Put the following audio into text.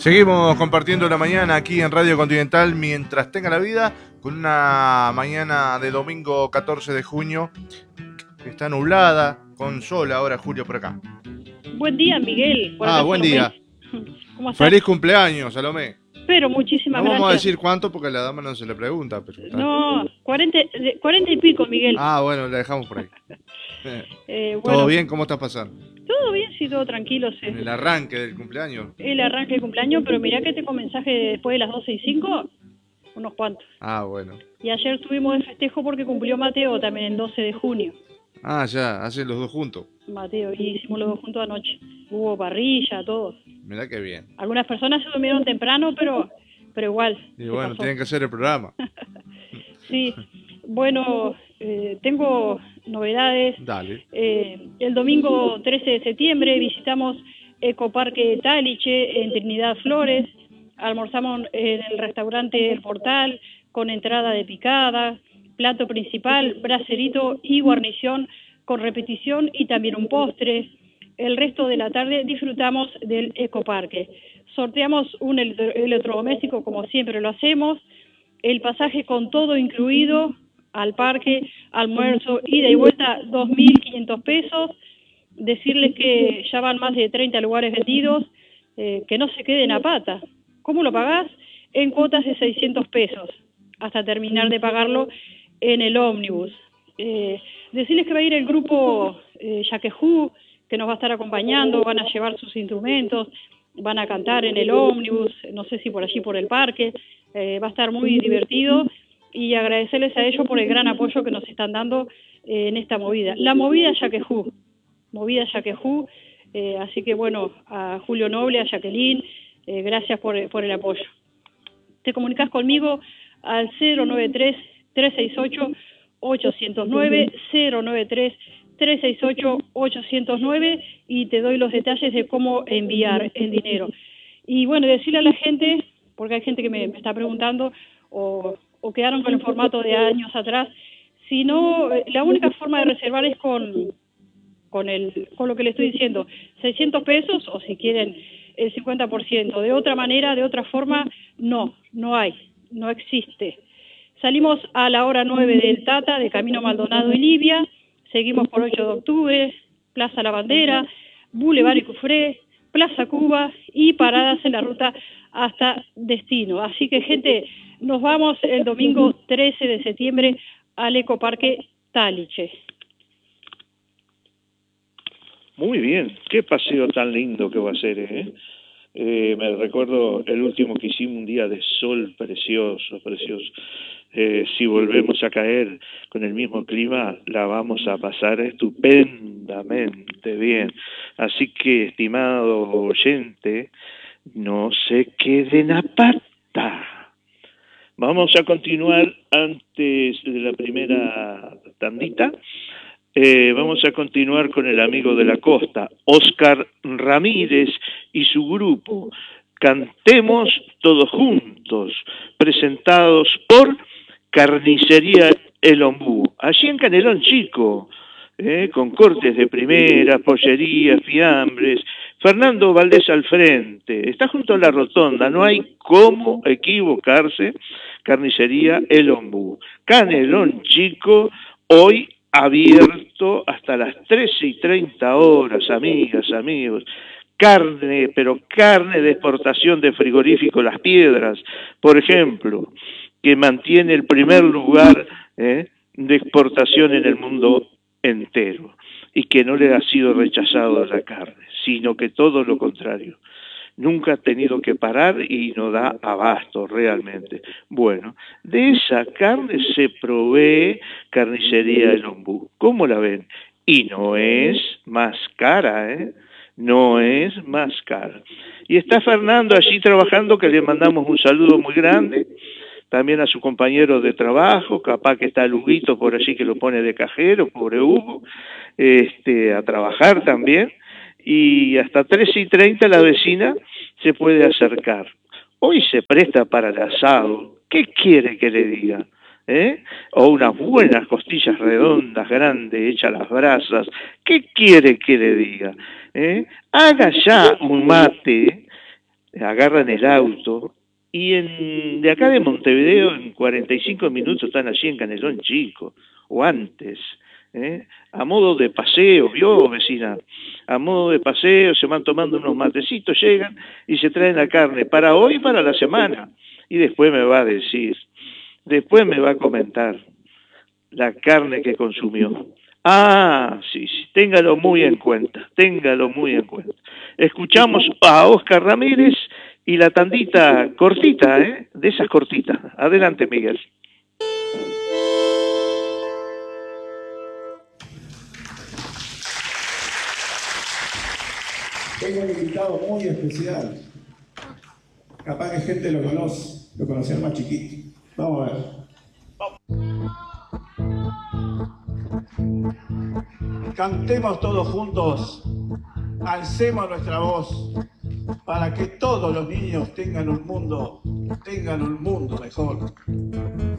Seguimos compartiendo la mañana aquí en Radio Continental mientras tenga la vida, con una mañana de domingo 14 de junio que está nublada, con sol ahora, Julio, por acá. Buen día, Miguel. Buen día. ¿Cómo estás? Feliz cumpleaños, Salomé. Pero muchísimas gracias. No vamos a decir cuánto porque a la dama no se le pregunta. Pero está... No, 40 y pico, Miguel. Bueno, la dejamos por ahí. Bueno, ¿Todo bien? ¿Cómo estás pasando? Todo bien, sí, todo tranquilo. Sí. En el arranque del cumpleaños. El arranque del cumpleaños, pero mirá que tengo mensaje después de las 12:05, unos cuantos. Bueno. Y ayer tuvimos el festejo porque cumplió Mateo también el 12 de junio. Ya, hacen los dos juntos. Mateo, y hicimos los dos juntos anoche. Hubo parrilla, todo. Mirá qué bien. Algunas personas se durmieron temprano, pero igual. Y bueno, tienen que hacer el programa. Sí, bueno, tengo novedades. Dale. El domingo 13 de septiembre visitamos Ecoparque Taliche en Trinidad Flores. Almorzamos en el restaurante El Portal con entrada de picada, plato principal, bracerito y guarnición con repetición y también un postre. El resto de la tarde disfrutamos del Ecoparque. Sorteamos un electrodoméstico como siempre lo hacemos. El pasaje con todo incluido al parque, almuerzo, ida y vuelta, 2.500 pesos. Decirles que ya van más de 30 lugares vendidos, que no se queden a pata. ¿Cómo lo pagás? En cuotas de 600 pesos, hasta terminar de pagarlo en el ómnibus. Decirles que va a ir el grupo Yaquejú, que nos va a estar acompañando, van a llevar sus instrumentos, van a cantar en el ómnibus, no sé si por allí por el parque, va a estar muy divertido, y agradecerles a ellos por el gran apoyo que nos están dando en esta movida. La movida Yaquejú, así que bueno, a Julio Noble, a Jacqueline, gracias por el apoyo. Te comunicas conmigo al 093-368-809, 093-368-809, y te doy los detalles de cómo enviar el dinero. Y bueno, decirle a la gente, porque hay gente que me está preguntando, o quedaron con el formato de años atrás, si no, la única forma de reservar es con lo que le estoy diciendo, 600 pesos, o si quieren el 50%. De otra manera, de otra forma, no existe. Salimos a la hora 9 del Tata, de Camino Maldonado y Libia, seguimos por 8 de octubre, Plaza La Bandera, Boulevard Icufré, Plaza Cuba y paradas en la ruta hasta destino. Así que, gente, nos vamos el domingo 13 de septiembre al Ecoparque Taliche. Muy bien, qué paseo tan lindo que va a ser, ¿eh? Me recuerdo el último que hicimos, un día de sol precioso. Si volvemos a caer con el mismo clima, la vamos a pasar estupendamente bien. Así que, estimado oyente, no se queden a pata. Vamos a continuar antes de la primera tandita. Vamos a continuar con el amigo de la costa, Oscar Ramírez y su grupo. Cantemos todos juntos, presentados por Carnicería El Ombú, allí en Canelón Chico, con cortes de primera, pollería, fiambres. Fernando Valdés al frente, está junto a la rotonda, no hay cómo equivocarse. Carnicería El Ombú, Canelón Chico, hoy abierto hasta las 13:30, amigas, amigos. Carne, pero carne de exportación de frigorífico Las Piedras, por ejemplo, que mantiene el primer lugar de exportación en el mundo entero, y que no le ha sido rechazado la carne, sino que todo lo contrario. Nunca ha tenido que parar y no da abasto realmente. Bueno, de esa carne se provee Carnicería El Ombú. ¿Cómo la ven? Y no es más cara, No es más cara. Y está Fernando allí trabajando, que le mandamos un saludo muy grande. También a su compañero de trabajo, capaz que está Luguito por allí que lo pone de cajero, pobre Hugo, a trabajar también. Y hasta 13:30 la vecina se puede acercar. Hoy se presta para el asado. ¿Qué quiere que le diga? O unas buenas costillas redondas, grandes, hechas a las brasas. ¿Qué quiere que le diga? Haga ya un mate, agarran el auto y de acá de Montevideo en 45 minutos están allí en Canelón Chico, o antes, a modo de paseo, ¿vio, vecina? A modo de paseo, se van tomando unos matecitos, llegan y se traen la carne para hoy y para la semana. Y después me va a decir, después me va a comentar la carne que consumió. Ah, sí, sí, téngalo muy en cuenta, téngalo muy en cuenta. Escuchamos a Oscar Ramírez y la tandita cortita, de esas cortitas. Adelante, Miguel. Tengo un invitado muy especial. Capaz que gente lo conoce, lo conocía más chiquito. Vamos a ver. Cantemos todos juntos, alcemos nuestra voz para que todos los niños tengan un mundo mejor.